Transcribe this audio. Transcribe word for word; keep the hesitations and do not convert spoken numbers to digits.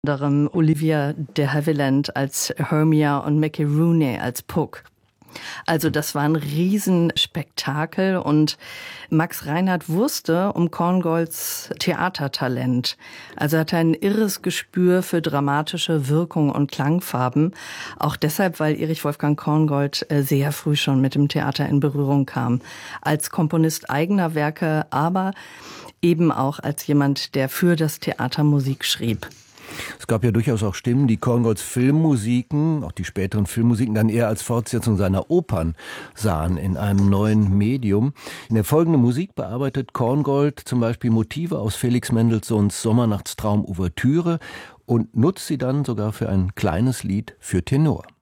anderem Olivia de Havilland als Hermia und Mickey Rooney als Puck. Also das war ein Riesenspektakel und Max Reinhardt wusste um Korngolds Theatertalent. Also er hatte ein irres Gespür für dramatische Wirkung und Klangfarben. Auch deshalb, weil Erich Wolfgang Korngold sehr früh schon mit dem Theater in Berührung kam. Als Komponist eigener Werke, aber eben auch als jemand, der für das Theater Musik schrieb. Es gab ja durchaus auch Stimmen, die Korngolds Filmmusiken, auch die späteren Filmmusiken, dann eher als Fortsetzung seiner Opern sahen in einem neuen Medium. In der folgenden Musik bearbeitet Korngold zum Beispiel Motive aus Felix Mendelssohns Sommernachtstraum Ouvertüre und nutzt sie dann sogar für ein kleines Lied für Tenor.